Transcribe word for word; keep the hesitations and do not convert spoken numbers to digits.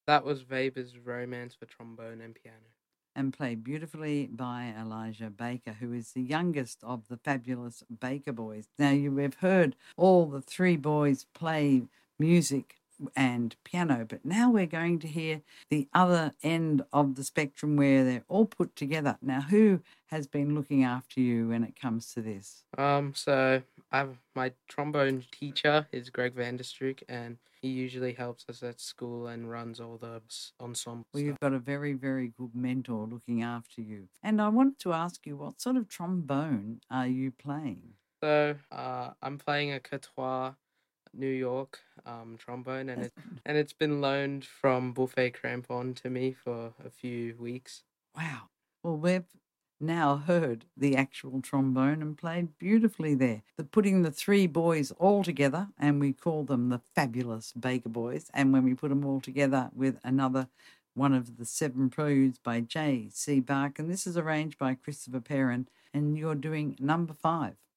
That was Weber's Romance for trombone and piano. And played beautifully by Elijah Baker, who is the youngest of the fabulous Baker boys. Now, you have heard all the three boys play music and piano, but now we're going to hear the other end of the spectrum where they're all put together. Now, who has been looking after you when it comes to this? Um, so I've my trombone teacher is Greg Vanderstrook, and he usually helps us at school and runs all the s- ensemble Well, stuff. you've got a very, very good mentor looking after you. And I wanted to ask you, what sort of trombone are you playing? So uh, I'm playing a Catois New York um, trombone, and That's it and it's been loaned from Buffet Crampon to me for a few weeks. Wow. Well, we've now heard the actual trombone and played beautifully there. The putting the three boys all together, and we call them the fabulous Baker Boys. And when we put them all together with another one of the seven preludes by J C. Bach, and this is arranged by Christopher Perrin, and you're doing number five.